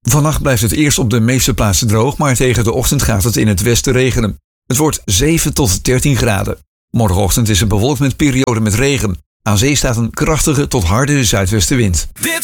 Vannacht blijft het eerst op de meeste plaatsen droog, maar tegen de ochtend gaat het in het westen regenen. Het wordt 7 tot 13 graden. Morgenochtend is het bewolkt met perioden met regen. Aan zee staat een krachtige tot harde zuidwestenwind.